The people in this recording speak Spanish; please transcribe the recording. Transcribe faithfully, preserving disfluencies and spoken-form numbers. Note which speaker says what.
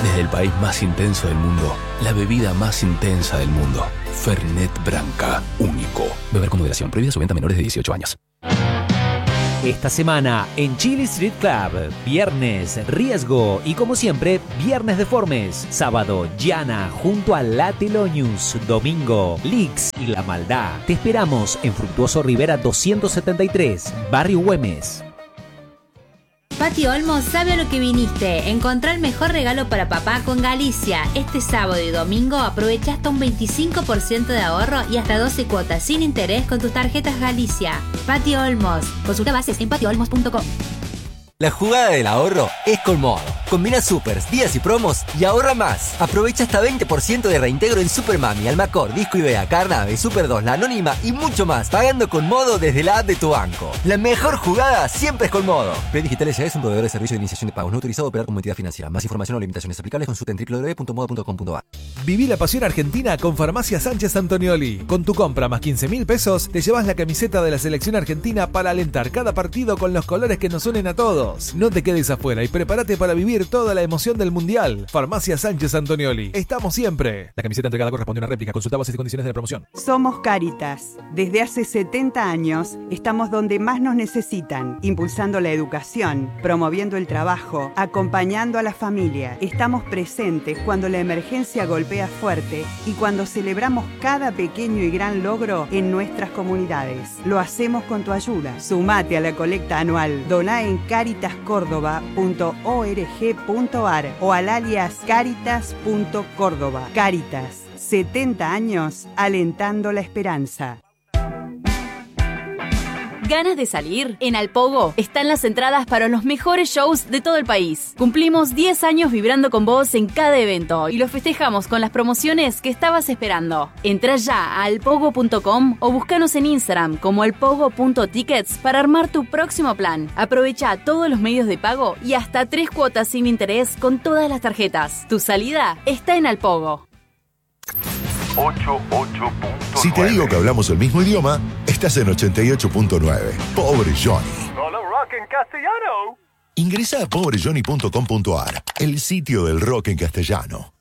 Speaker 1: Desde el país más intenso del mundo, la bebida más intensa del mundo. Fernet Branca, único. Beber con moderación. Prohibida su venta a menores de dieciocho años.
Speaker 2: Esta semana en Chili Street Club, viernes Riesgo y como siempre, viernes Deformes. Sábado, Yana junto a La Telonius. Domingo, Lix y La Maldad. Te esperamos en Fructuoso Rivera doscientos setenta y tres, Barrio Güemes.
Speaker 3: Pati Olmos sabe a lo que viniste. Encontrá el mejor regalo para papá con Galicia. Este sábado y domingo aprovecha hasta un veinticinco por ciento de ahorro y hasta doce cuotas sin interés con tus tarjetas Galicia. Pati Olmos. Consulta bases en pati olmos punto com.
Speaker 4: La jugada del ahorro es con Modo. Combina supers, días y promos y ahorra más. Aprovecha hasta veinte por ciento de reintegro en Supermami, Almacor, Disco Ibea, Carnave, Super dos, La Anónima y mucho más. Pagando con Modo desde la app de tu banco. La mejor jugada siempre es con Modo. Red Digital S A es un proveedor de servicio de iniciación de pagos no autorizado a operar como entidad financiera. Más información o limitaciones aplicables consulta en doble u doble u doble u punto modo punto com punto a r.
Speaker 5: Viví la pasión argentina con Farmacia Sánchez Antonioli. Con tu compra más quince mil pesos, te llevas la camiseta de la selección argentina para alentar cada partido con los colores que nos unen a todos. No te quedes afuera y prepárate para vivir toda la emoción del Mundial. Farmacia Sánchez Antonioli. Estamos siempre. La camiseta entregada corresponde a una réplica. Consulta bases y condiciones de la promoción.
Speaker 6: Somos Cáritas. Desde hace setenta años estamos donde más nos necesitan, impulsando la educación, promoviendo el trabajo, acompañando a la familia. Estamos presentes cuando la emergencia golpea fuerte y cuando celebramos cada pequeño y gran logro en nuestras comunidades. Lo hacemos con tu ayuda. Sumate a la colecta anual. Doná en caritas córdoba punto org punto ar o al alias caritas punto córdoba. Cáritas, setenta años alentando la esperanza.
Speaker 7: ¿Ganas de salir? En Alpogo están las entradas para los mejores shows de todo el país. Cumplimos diez años vibrando con vos en cada evento y lo festejamos con las promociones que estabas esperando. Entrá ya a alpogo punto com o búscanos en Instagram como alpogo punto tickets para armar tu próximo plan. Aprovecha todos los medios de pago y hasta tres cuotas sin interés con todas las tarjetas. Tu salida está en Alpogo.
Speaker 8: ochenta y ocho punto nueve.
Speaker 9: Si te digo que hablamos el mismo idioma, estás en ochenta y ocho punto nueve. Pobre Johnny.
Speaker 8: Solo rock en castellano.
Speaker 9: Ingresa a pobre johnny punto com punto a r, el sitio del rock en castellano.